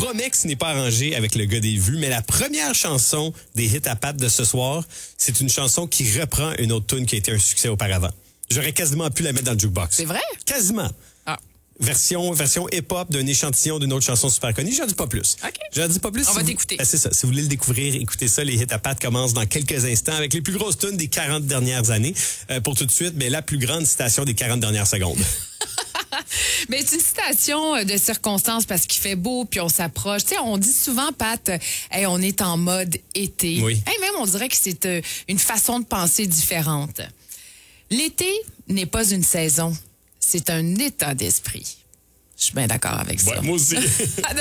promets que ce n'est pas arrangé avec le gars des vues, mais la première chanson des hits à pattes de ce soir, c'est une chanson qui reprend une autre tune qui a été un succès auparavant. J'aurais quasiment pu la mettre dans le jukebox. C'est vrai? Quasiment. Ah. Version hip-hop d'un échantillon d'une autre chanson super connue. J'en dis pas plus. OK. J'en dis pas plus. On va t'écouter. C'est ça. Si vous voulez le découvrir, écoutez ça. Les hits à pattes commencent dans quelques instants avec les plus grosses tunes des 40 dernières années. Pour tout de suite, mais la plus grande citation des 40 dernières secondes. Mais c'est une citation de circonstance parce qu'il fait beau puis on s'approche. Tu sais, on dit souvent, Pat, hey, on est en mode été. Oui. Hey, même on dirait que c'est une façon de penser différente. L'été n'est pas une saison, c'est un état d'esprit. Je suis bien d'accord avec ça. Ouais, moi aussi. À